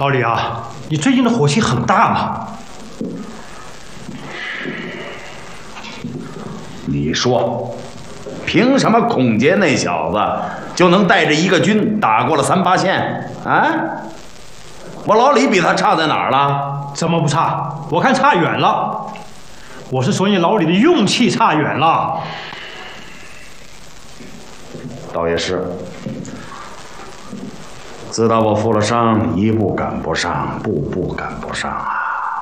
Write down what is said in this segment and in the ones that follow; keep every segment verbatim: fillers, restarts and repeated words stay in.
老李啊，你最近的火气很大嘛？ 你说，凭什么孔杰那小子就能带着一个军打过了三八线啊？我老李比他差在哪儿了？ 怎么不差？我看差远了。我是说你老李的勇气差远了。 倒也是。自打我负了伤，一步赶不上，步步赶不上啊！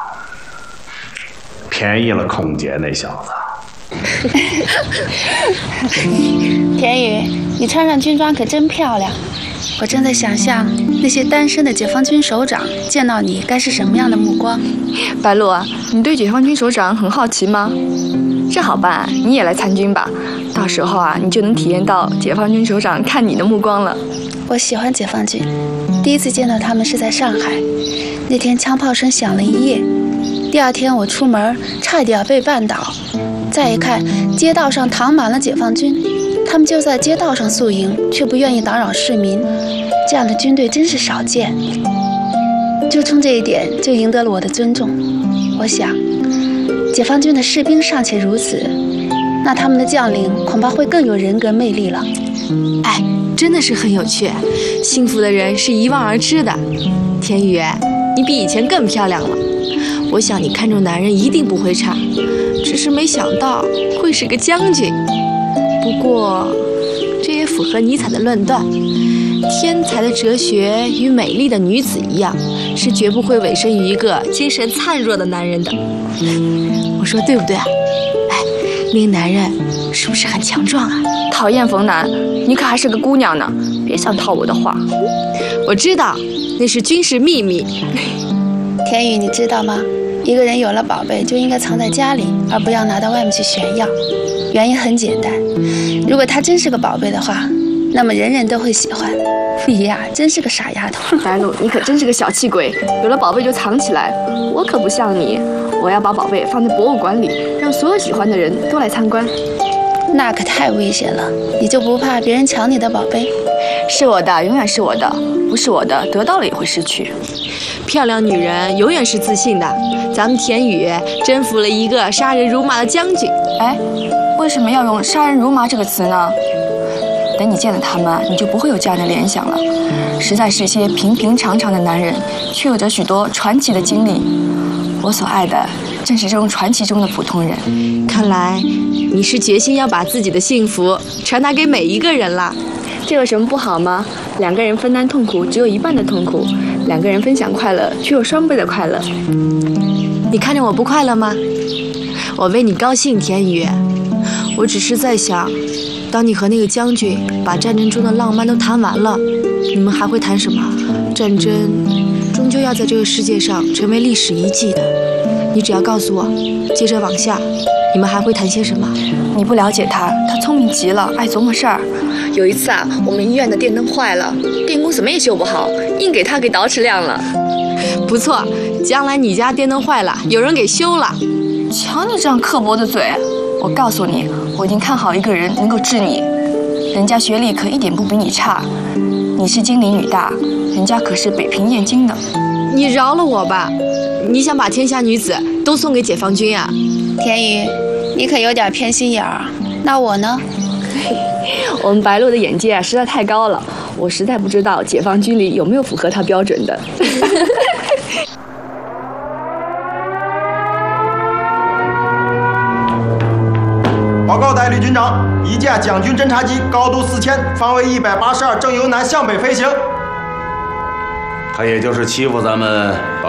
便宜了孔杰那小子。 田雨，你穿上军装可真漂亮。我正在想象那些单身的解放军首长见到你该是什么样的目光。 白露啊，你对解放军首长很好奇吗？这好办，你也来参军吧。到时候啊，你就能体验到解放军首长看你的目光了。 我喜欢解放军，第一次见到他们是在上海，那天枪炮声响了一夜。第二天我出门差一点被绊倒，再一看街道上躺满了解放军，他们就在街道上宿营，却不愿意打扰市民，这样的军队真是少见。就冲这一点就赢得了我的尊重。我想，解放军的士兵尚且如此，那他们的将领恐怕会更有人格魅力了。 哎，真的是很有趣，幸福的人是一望而知的。田雨，你比以前更漂亮了。我想你看中男人一定不会差，只是没想到会是个将军。不过，这也符合尼采的论断：天才的哲学与美丽的女子一样，是绝不会委身于一个精神灿弱的男人的。我说对不对啊？哎，那个男人是不是很强壮啊？ 讨厌冯楠，你可还是个姑娘呢，别想套我的话。 我知道，那是军事秘密。 田雨，你知道吗？一个人有了宝贝就应该藏在家里，而不要拿到外面去炫耀。原因很简单，如果他真是个宝贝的话，那么人人都会喜欢。你呀，真是个傻丫头。 白露，你可真是个小气鬼，有了宝贝就藏起来。我可不像你，我要把宝贝放在博物馆里，让所有喜欢的人都来参观。 那可太危险了，你就不怕别人抢你的宝贝？ 是我的，永远是我的；不是我的，得到了也会失去。 漂亮女人永远是自信的。咱们田雨征服了一个杀人如麻的将军。 哎，为什么要用杀人如麻这个词呢？等你见了他们，你就不会有这样的联想了。实在是些平平常常的男人，却有着许多传奇的经历。我所爱的正是这种传奇中的普通人。 看来你是决心要把自己的幸福传达给每一个人了。 这有什么不好吗？两个人分担痛苦，只有一半的痛苦；两个人分享快乐，却有双倍的快乐。 你看着我不快乐吗？我为你高兴，田雨。我只是在想，当你和那个将军把战争中的浪漫都谈完了，你们还会谈什么？战争终究要在这个世界上成为历史遗迹的。你只要告诉我，接着往下，你们还会谈些什么？ 你不了解他，他聪明极了，爱琢磨事儿。有一次啊，我们医院的电灯坏了，电工怎么也修不好，硬给他给捯饬亮了。 不错，将来你家电灯坏了，有人给修了。 瞧你这样刻薄的嘴！我告诉你，我已经看好一个人能够治你。人家学历可一点不比你差，你是金陵女大，人家可是北平燕京的。 你饶了我吧！你想把天下女子都送给解放军啊？ 田雨，你可有点偏心眼儿。那我呢？ 我们白露的眼界啊实在太高了，我实在不知道解放军里有没有符合他标准的。 报告代理军长，一架蒋军侦察机高度四千，方位一百八十二，正由南向北飞行。 他也就是欺负咱们